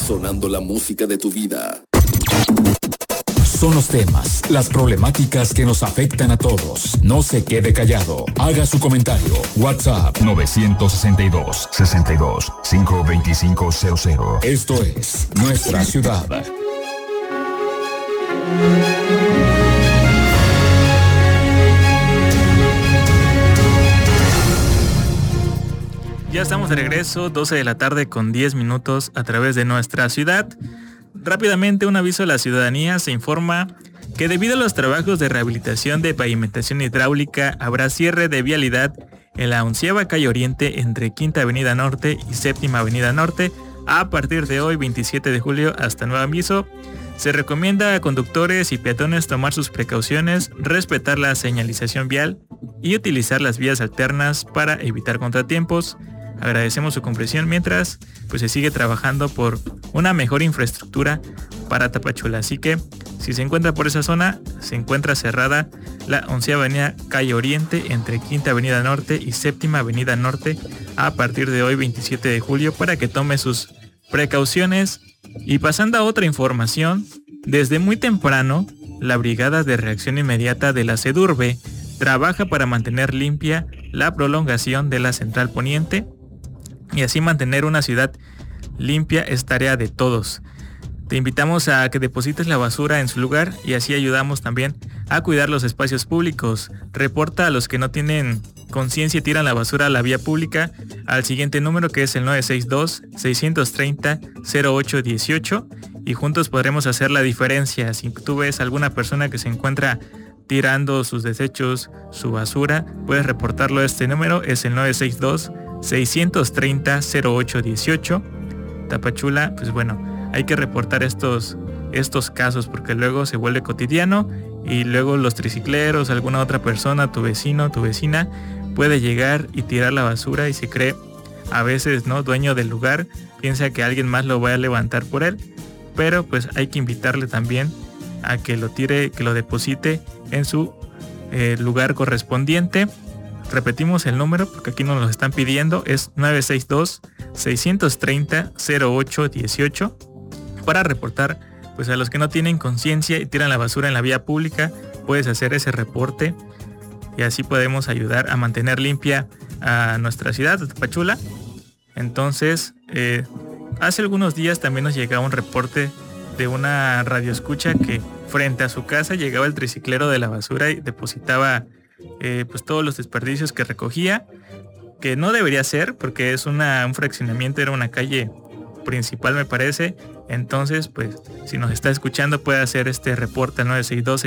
sonando la música de tu vida. Son los temas, las problemáticas que nos afectan a todos. No se quede callado. Haga su comentario. WhatsApp 962-52500. Esto es Nuestra Ciudad. Ya estamos de regreso, 12 de la tarde con 10 minutos a través de Nuestra Ciudad. Rápidamente un aviso a la ciudadanía: se informa que debido a los trabajos de rehabilitación de pavimentación hidráulica habrá cierre de vialidad en la 11ª calle Oriente entre Quinta Avenida Norte y Séptima Avenida Norte a partir de hoy 27 de julio hasta nuevo aviso. Se recomienda a conductores y peatones tomar sus precauciones, respetar la señalización vial y utilizar las vías alternas para evitar contratiempos. Agradecemos su comprensión mientras pues se sigue trabajando por una mejor infraestructura para Tapachula. Así que si se encuentra por esa zona, se encuentra cerrada la 11ª Avenida Calle Oriente entre Quinta Avenida Norte y Séptima Avenida Norte a partir de hoy 27 de julio para que tome sus precauciones. Y pasando a otra información, desde muy temprano la Brigada de Reacción Inmediata de la Sedurbe trabaja para mantener limpia la prolongación de la Central Poniente y así mantener una ciudad limpia es tarea de todos. Te invitamos a que deposites la basura en su lugar y así ayudamos también a cuidar los espacios públicos. Reporta a los que no tienen conciencia y tiran la basura a la vía pública al siguiente número, que es el 962-630-0818, y juntos podremos hacer la diferencia. Si tú ves alguna persona que se encuentra tirando sus desechos, su basura, puedes reportarlo a este número, es el 962-630-0818. Tapachula, pues bueno, hay que reportar estos casos porque luego se vuelve cotidiano y luego los tricicleros, alguna otra persona, tu vecino, tu vecina, puede llegar y tirar la basura y se cree a veces, ¿no?, dueño del lugar, piensa que alguien más lo va a levantar por él, pero pues hay que invitarle también a que lo tire, que lo deposite en su lugar correspondiente. Repetimos el número porque aquí nos lo están pidiendo, es 962-630-0818 para reportar pues a los que no tienen conciencia y tiran la basura en la vía pública. Puedes hacer ese reporte y así podemos ayudar a mantener limpia a nuestra ciudad de Tapachula. Entonces, hace algunos días también nos llegaba un reporte de una radioescucha que frente a su casa llegaba el triciclero de la basura y depositaba pues todos los desperdicios que recogía, que no debería ser porque es un fraccionamiento, era una calle principal me parece. Entonces pues si nos está escuchando puede hacer este reporte al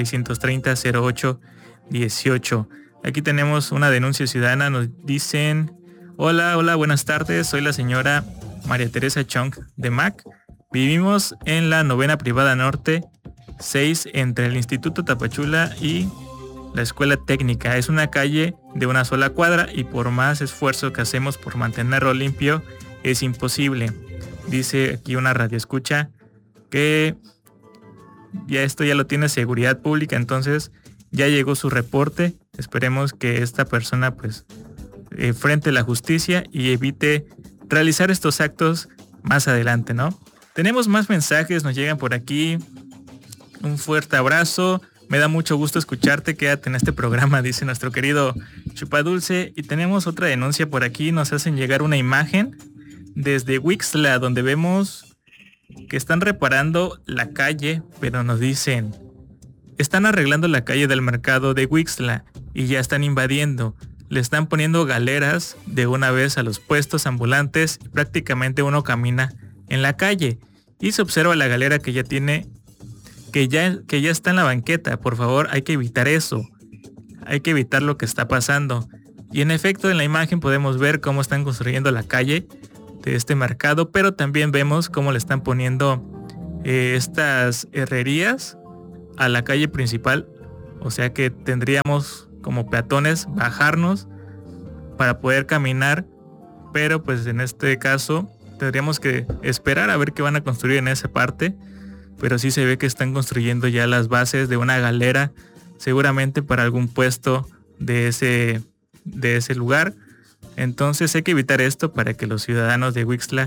962-630-0818. Aquí tenemos una denuncia ciudadana, nos dicen: hola, buenas tardes, soy la señora María Teresa Chong de MAC. Vivimos en la 9ª Privada Norte 6 entre el Instituto Tapachula y la Escuela Técnica. Es una calle de una sola cuadra y por más esfuerzo que hacemos por mantenerlo limpio es imposible. Dice aquí una radioescucha que ya esto ya lo tiene Seguridad Pública, entonces ya llegó su reporte. Esperemos que esta persona pues frente a la justicia y evite realizar estos actos más adelante, ¿no? Tenemos más mensajes, nos llegan por aquí. Un fuerte abrazo. Me da mucho gusto escucharte, quédate en este programa, dice nuestro querido Chupadulce. Y tenemos otra denuncia por aquí, nos hacen llegar una imagen desde Huixtla, donde vemos que están reparando la calle, pero nos dicen: están arreglando la calle del mercado de Huixtla y ya están invadiendo. Le están poniendo galeras de una vez a los puestos ambulantes y prácticamente uno camina en la calle y se observa la galera que ya tiene, que ya está en la banqueta. Por favor, hay que evitar eso. Hay que evitar lo que está pasando. Y en efecto, en la imagen podemos ver cómo están construyendo la calle de este mercado, pero también vemos cómo le están poniendo estas herrerías a la calle principal. O sea que tendríamos como peatones bajarnos para poder caminar, pero pues en este caso tendríamos que esperar a ver qué van a construir en esa parte. Pero sí se ve que están construyendo ya las bases de una galera, seguramente para algún puesto de ese lugar. Entonces hay que evitar esto para que los ciudadanos de Huixtla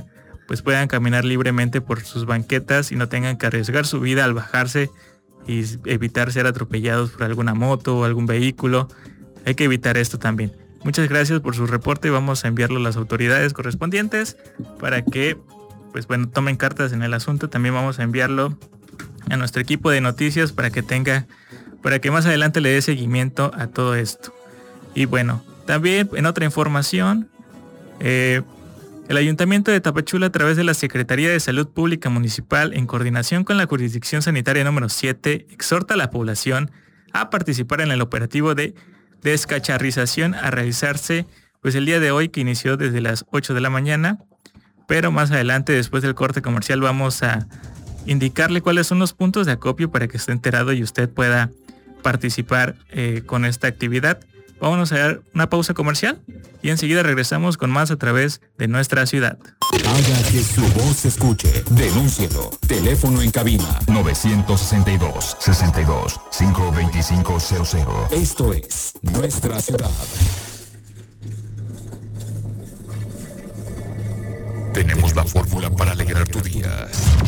pues puedan caminar libremente por sus banquetas y no tengan que arriesgar su vida al bajarse y evitar ser atropellados por alguna moto o algún vehículo. Hay que evitar esto también. Muchas gracias por su reporte. Vamos a enviarlo a las autoridades correspondientes para que pues bueno, tomen cartas en el asunto. También vamos a enviarlo a nuestro equipo de noticias para que más adelante le dé seguimiento a todo esto. Y bueno, también en otra información, el Ayuntamiento de Tapachula, a través de la Secretaría de Salud Pública Municipal, en coordinación con la Jurisdicción Sanitaria número 7, exhorta a la población a participar en el operativo de descacharrización a realizarse pues el día de hoy, que inició desde las 8 de la mañana. Pero más adelante, después del corte comercial, vamos a indicarle cuáles son los puntos de acopio para que esté enterado y usted pueda participar con esta actividad. Vámonos a dar una pausa comercial y enseguida regresamos con más a través de nuestra ciudad. Haga que su voz se escuche. Denúncielo. Teléfono en cabina 962-52500. Esto es Nuestra Ciudad. Tenemos la fórmula para alegrar tu día.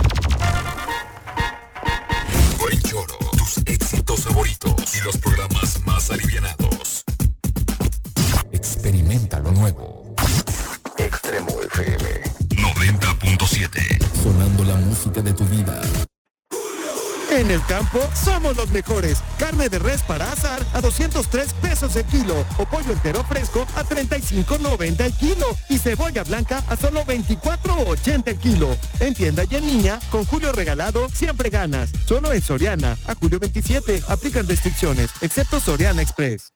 Buen choro, tus éxitos favoritos y los programas más alivianados. Experimenta lo nuevo. Extremo FM 90.7. Sonando la música de tu vida. En el campo somos los mejores. Carne de res para asar a 203 pesos el kilo. O pollo entero fresco a 35.90 el kilo. Y cebolla blanca a solo 24.80 el kilo. En tienda y en línea, con Julio Regalado, siempre ganas. Solo en Soriana. A julio 27. Aplican restricciones, excepto Soriana Express.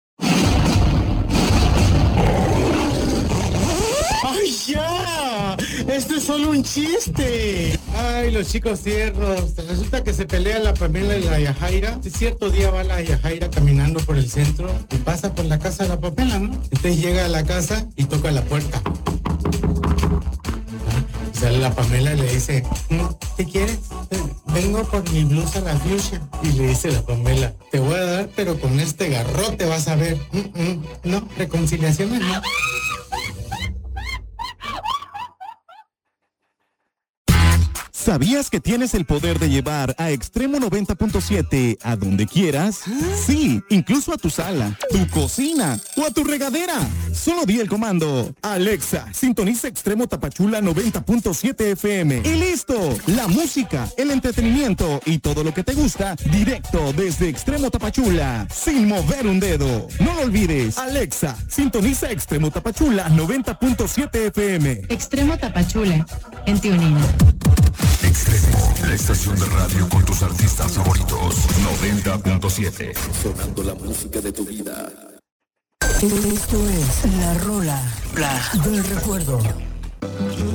¡Ay, ya! ¡Esto es solo un chiste! Ay, los chicos tiernos. Resulta que se pelea la Pamela y la Yajaira. Cierto día va la Yajaira caminando por el centro y pasa por la casa de la Pamela, ¿no? Entonces llega a la casa y toca la puerta. Y sale la Pamela y le dice, ¿qué quieres? Vengo por mi blusa la fuchsia. Y le dice la Pamela, te voy a dar, pero con este garrote vas a ver. No, reconciliaciones no. ¿Sabías que tienes el poder de llevar a Extremo 90.7 a donde quieras? Sí, incluso a tu sala, tu cocina o a tu regadera. Solo di el comando: Alexa, sintoniza Extremo Tapachula 90.7 FM. Y listo, la música, el entretenimiento y todo lo que te gusta directo desde Extremo Tapachula, sin mover un dedo. No lo olvides, Alexa, sintoniza Extremo Tapachula 90.7 FM. Extremo Tapachula, en TuneIn. Extremo, la estación de radio con tus artistas favoritos. 90.7. Sonando la música de tu vida. Esto es La Rola del Recuerdo.